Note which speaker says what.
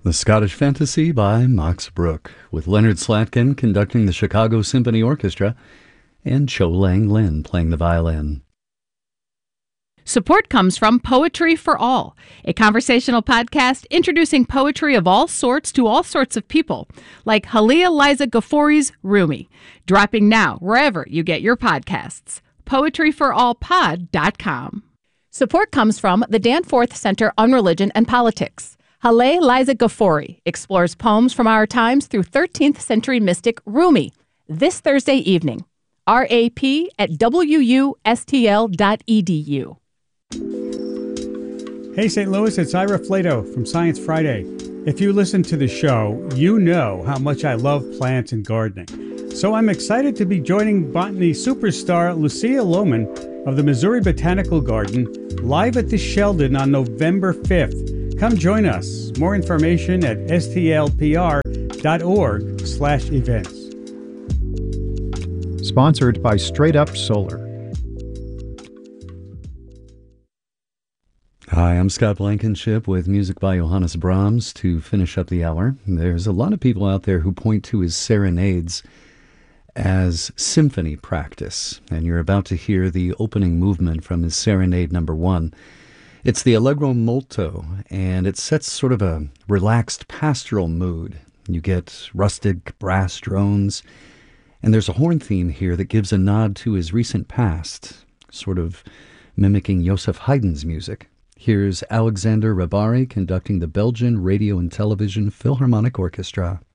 Speaker 1: The Scottish Fantasy by Max Bruch, with Leonard Slatkin conducting the Chicago Symphony Orchestra and Cho Lang Lin playing the violin.
Speaker 2: Support comes from Poetry for All, a conversational podcast introducing poetry of all sorts to all sorts of people, like Halia Liza Ghafouri's Rumi, dropping now wherever you get your podcasts. PoetryForAllPod.com. Support comes from the Danforth Center on Religion and Politics. Halia Liza Ghafouri explores poems from our times through 13th century mystic Rumi this Thursday evening. RAP at wustl.edu.
Speaker 3: Hey St. Louis, it's Ira Flato from Science Friday. If you listen to the show, you know how much I love plants and gardening. So I'm excited to be joining botany superstar Lucia Lohman of the Missouri Botanical Garden live at the Sheldon on November 5th. Come join us. More information at stlpr.org/events.
Speaker 4: Sponsored by Straight Up Solar.
Speaker 1: Hi, I'm Scott Blankenship with music by Johannes Brahms to finish up the hour. There's a lot of people out there who point to his serenades as symphony practice, and you're about to hear the opening movement from his Serenade Number 1. It's the Allegro Molto, and it sets sort of a relaxed pastoral mood. You get rustic brass drones, and there's a horn theme here that gives a nod to his recent past, sort of mimicking Joseph Haydn's music. Here's Alexander Rybary conducting the Belgian Radio and Television Philharmonic Orchestra.